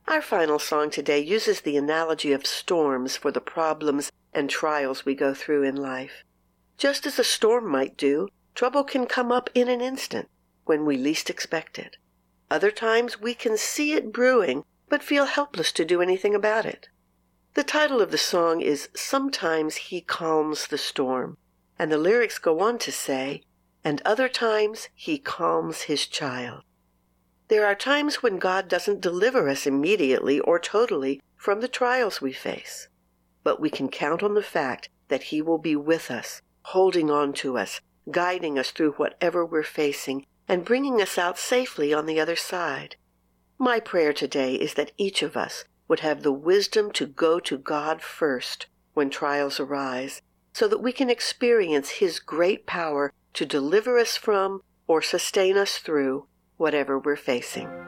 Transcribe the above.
Our final song today uses the analogy of storms for the problems and trials we go through in life. Just as a storm might do, trouble can come up in an instant, when we least expect it. Other times we can see it brewing, but feel helpless to do anything about it. The title of the song is Sometimes He Calms the Storm, and the lyrics go on to say, and other times He calms His child. There are times when God doesn't deliver us immediately or totally from the trials we face, but we can count on the fact that He will be with us, holding on to us, guiding us through whatever we're facing, and bringing us out safely on the other side. My prayer today is that each of us would have the wisdom to go to God first when trials arise, so that we can experience His great power to deliver us from or sustain us through whatever we're facing.